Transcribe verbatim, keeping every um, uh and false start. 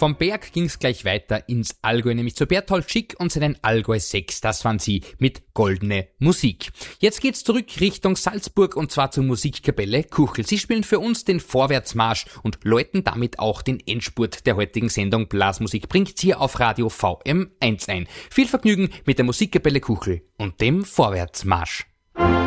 Vom Berg ging's gleich weiter ins Allgäu, nämlich zu Berthold Schick und seinen Allgäu sechs. Das waren sie mit Goldene Musik. Jetzt geht's zurück Richtung Salzburg und zwar zur Musikkapelle Kuchel. Sie spielen für uns den Vorwärtsmarsch und läuten damit auch den Endspurt der heutigen Sendung Blasmusik bringt's hier auf Radio V M eins ein. Viel Vergnügen mit der Musikkapelle Kuchel und dem Vorwärtsmarsch.